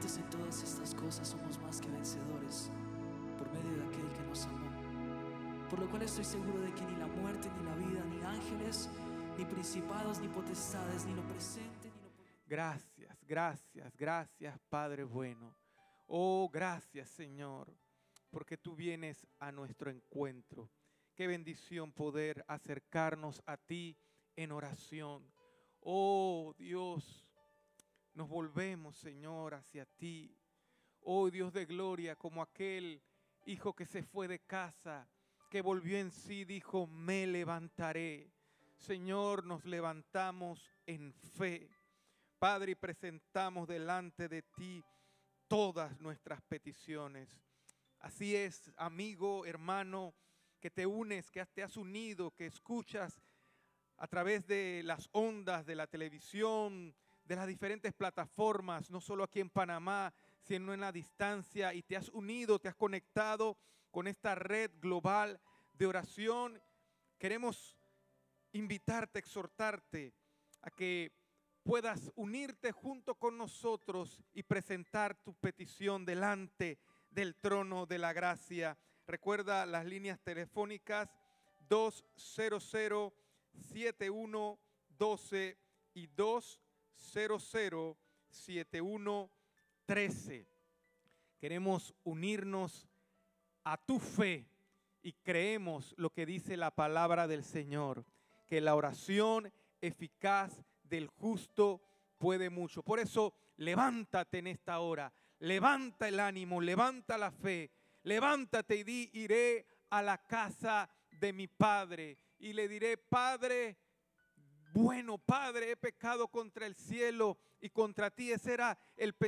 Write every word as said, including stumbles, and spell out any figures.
antes de todas estas cosas somos más que vencedores por medio de aquel que nos amó. Por lo cual estoy seguro de que ni la muerte, ni la vida, ni ángeles, ni principados, ni potestades, ni lo presente, ni lo por... Gracias, gracias, gracias, Padre bueno. Oh, gracias, Señor, porque tú vienes a nuestro encuentro. Qué bendición poder acercarnos a ti en oración. Oh, Dios, nos volvemos, Señor, hacia ti. Oh, Dios de gloria, como aquel hijo que se fue de casa, que volvió en sí, dijo, me levantaré. Señor, nos levantamos en fe. Padre, y presentamos delante de ti todas nuestras peticiones. Así es, amigo, hermano, que te unes, que te has unido, que escuchas a través de las ondas de la televisión, de las diferentes plataformas, no solo aquí en Panamá, sino en la distancia, y te has unido, te has conectado con esta red global de oración. Queremos invitarte, exhortarte a que puedas unirte junto con nosotros y presentar tu petición delante del trono de la gracia. Recuerda las líneas telefónicas dos cero cero, siete uno uno dos y dos cero cero, siete uno uno tres. Queremos unirnos a tu fe y creemos lo que dice la palabra del Señor, que la oración eficaz del justo puede mucho. Por eso, levántate en esta hora, levanta el ánimo, levanta la fe, levántate y di, iré a la casa de mi Padre y le diré, Padre, bueno, Padre, he pecado contra el cielo y contra ti. Ese era el pensamiento